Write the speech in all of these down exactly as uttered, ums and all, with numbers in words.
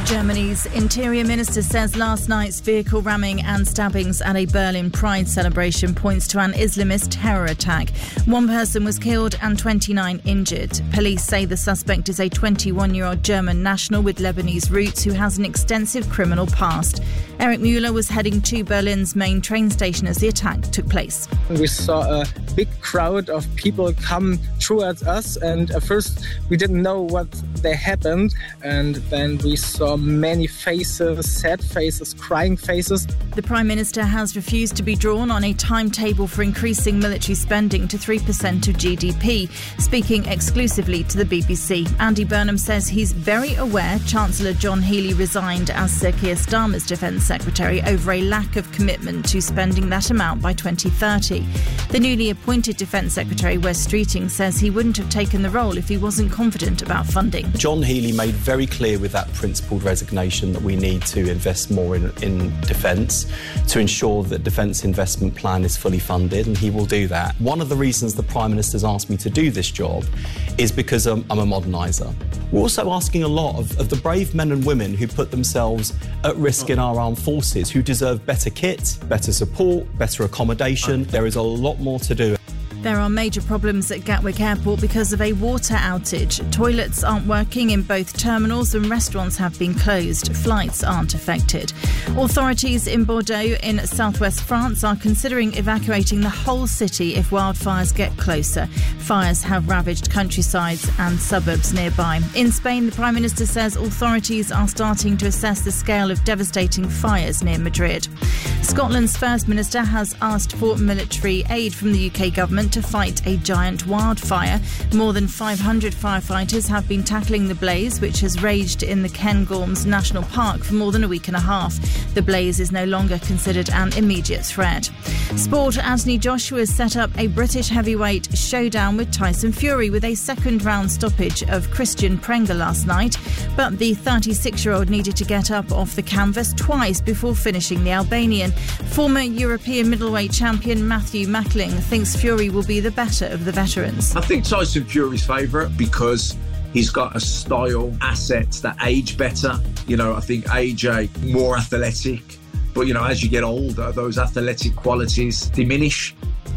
Germany's Interior Minister says last night's vehicle ramming and stabbings at a Berlin Pride celebration points to an Islamist terror attack. One person was killed and twenty-nine injured. Police say the suspect is a twenty-one-year-old German national with Lebanese roots who has an extensive criminal past. Eric Müller was heading to Berlin's main train station as the attack took place. We saw a big crowd of people come towards us, and at first we didn't know what they happened, and then we saw many faces, sad faces, crying faces. The Prime Minister has refused to be drawn on a timetable for increasing military spending to three percent of G D P, speaking exclusively to the B B C. Andy Burnham says he's very aware Chancellor John Healey resigned as Sir Keir Starmer's Defence Secretary over a lack of commitment to spending that amount by twenty thirty. The newly appointed Defence Secretary Wes Streeting says he wouldn't have taken the role if he wasn't confident about funding. John Healey made very clear with that principled resignation that we need to invest more in, in defence to ensure that Defence Investment Plan is fully funded, and he will do that. One of the reasons the Prime Minister's asked me to do this job is because I'm, I'm a moderniser. We're also asking a lot of, of the brave men and women who put themselves at risk in our armed forces, who deserve better kit, better support, better accommodation. There is a lot more to do. There are major problems at Gatwick Airport because of a water outage. Toilets aren't working in both terminals and restaurants have been closed. Flights aren't affected. Authorities in Bordeaux in southwest France are considering evacuating the whole city if wildfires get closer. Fires have ravaged countrysides and suburbs nearby. In Spain, the Prime Minister says authorities are starting to assess the scale of devastating fires near Madrid. Scotland's First Minister has asked for military aid from the U K government to fight a giant wildfire. More than five hundred firefighters have been tackling the blaze, which has raged in the Cairngorms National Park for more than a week and a half. The blaze is no longer considered an immediate threat. Sport, Anthony Joshua has set up a British heavyweight showdown with Tyson Fury with a second round stoppage of Christian Prenga last night. But the thirty-six-year-old needed to get up off the canvas twice before finishing the Albanian. Former European middleweight champion Matthew Mackling thinks Fury will be the better of the veterans. I think Tyson Fury's favourite because he's got a style, assets that age better. You know, I think A J more athletic. But, you know, as you get older, those athletic qualities diminish.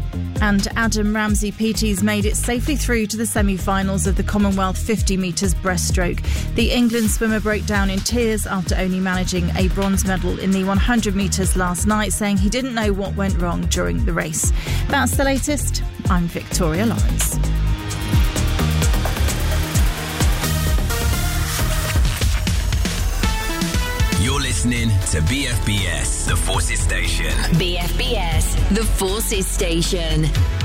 And Adam Ramsey P T's made it safely through to the semi-finals of the Commonwealth fifty metres breaststroke. The England swimmer broke down in tears after only managing a bronze medal in the one hundred metres last night, saying he didn't know what went wrong during the race. That's the latest. I'm Victoria Lawrence. You're listening to B F B S, The Forces Station. B F B S, The Forces Station.